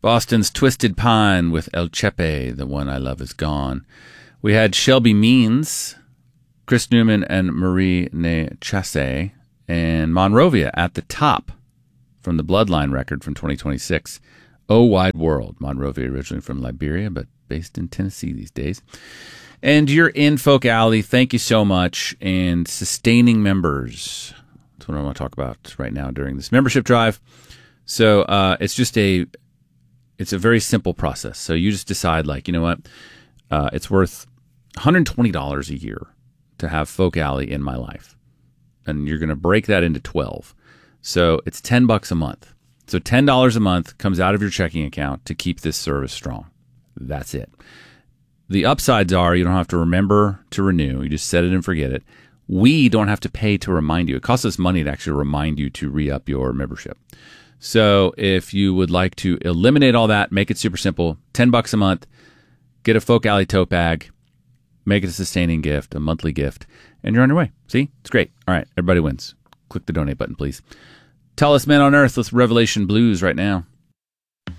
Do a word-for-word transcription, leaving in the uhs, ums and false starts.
Boston's Twisted Pine with El Chepe, The One I Love Is Gone. We had Shelby Means, Chris Newman, and Marie Ne Chasse, and Monrovia at the top from the Bloodline record from twenty twenty-six. Oh Wide World. Monrovia originally from Liberia, but based in Tennessee these days. And you're in Folk Alley. Thank you so much. And sustaining members. That's what I want to talk about right now during this membership drive. So uh, it's just a, it's a very simple process. So you just decide, like, you know what, uh, it's worth one hundred twenty dollars a year to have Folk Alley in my life, and you're going to break that into twelve. So it's ten bucks a month. So ten dollars a month comes out of your checking account to keep this service strong. That's it. The upsides are you don't have to remember to renew. You just set it and forget it. We don't have to pay to remind you. It costs us money to actually remind you to re-up your membership. So if you would like to eliminate all that, make it super simple, ten bucks a month, get a Folk Alley tote bag, make it a sustaining gift, a monthly gift, and you're on your way. See? It's great. All right, everybody wins. Click the donate button, please. Tallest Man on Earth with Revelation Blues right now.